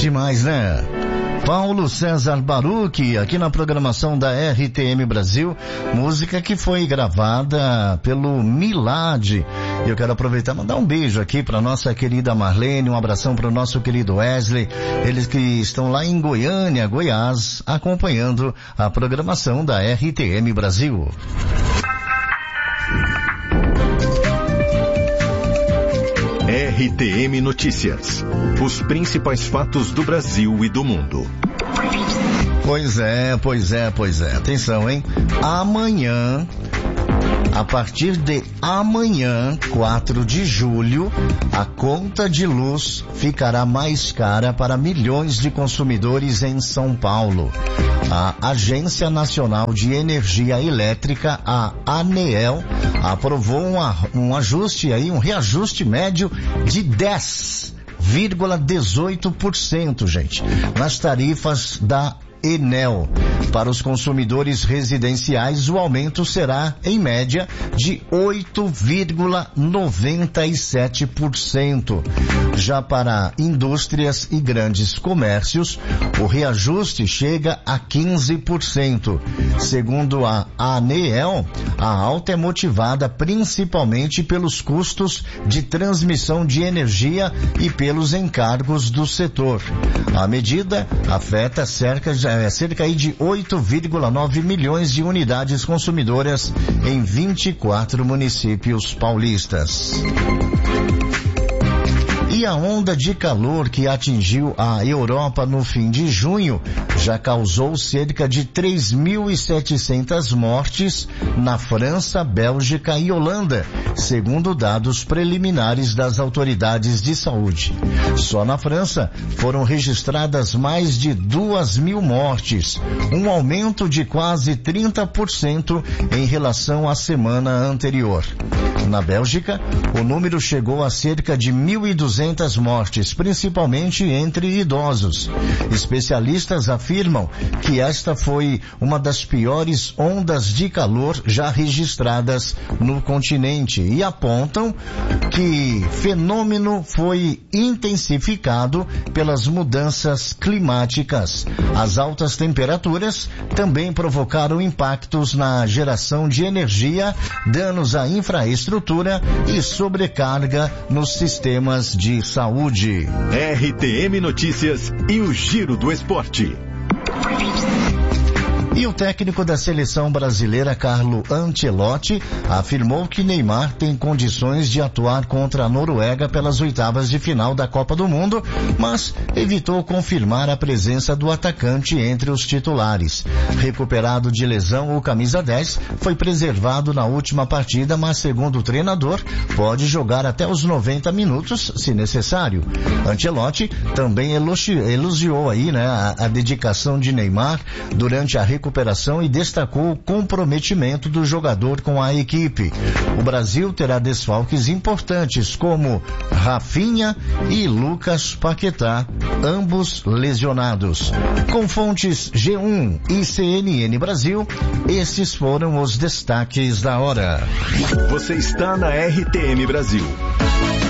Demais, né? Paulo César Baruch, aqui na programação da RTM Brasil, música que foi gravada pelo Milad. Eu quero aproveitar e mandar um beijo aqui para nossa querida Marlene, um abração para o nosso querido Wesley, eles que estão lá em Goiânia, Goiás, acompanhando a programação da RTM Brasil. RTM Notícias. Os principais fatos do Brasil e do mundo. Pois é. Atenção, hein? Amanhã, a partir de amanhã, 4 de julho, a conta de luz ficará mais cara para milhões de consumidores em São Paulo. A Agência Nacional de Energia Elétrica, a ANEEL, aprovou um reajuste médio de 10,18%, gente, nas tarifas da Enel. Para os consumidores residenciais, o aumento será, em média, de 8,97%. Já para indústrias e grandes comércios, o reajuste chega a 15%. Segundo a ANEEL, a alta é motivada principalmente pelos custos de transmissão de energia e pelos encargos do setor. A medida afeta cerca de 8,9 milhões de unidades consumidoras em 24 municípios paulistas. E a onda de calor que atingiu a Europa no fim de junho já causou cerca de 3.700 mortes na França, Bélgica e Holanda, segundo dados preliminares das autoridades de saúde. Só na França foram registradas mais de 2.000 mortes, um aumento de quase 30% em relação à semana anterior. Na Bélgica, o número chegou a cerca de 1.200 mortes, principalmente entre idosos. Especialistas afirmam que esta foi uma das piores ondas de calor já registradas no continente e apontam que o fenômeno foi intensificado pelas mudanças climáticas. As altas temperaturas também provocaram impactos na geração de energia, danos à infraestrutura e sobrecarga nos sistemas de saúde. RTM Notícias e o Giro do Esporte. E o técnico da seleção brasileira, Carlo Ancelotti, afirmou que Neymar tem condições de atuar contra a Noruega pelas oitavas de final da Copa do Mundo, mas evitou confirmar a presença do atacante entre os titulares. Recuperado de lesão, o camisa 10 foi preservado na última partida, mas segundo o treinador, pode jogar até os 90 minutos, se necessário. Ancelotti também elogiou a dedicação de Neymar durante a recuperação e destacou o comprometimento do jogador com a equipe. O Brasil terá desfalques importantes como Rafinha e Lucas Paquetá, ambos lesionados. Com fontes G1 e CNN Brasil, esses foram os destaques da hora. Você está na RTM Brasil.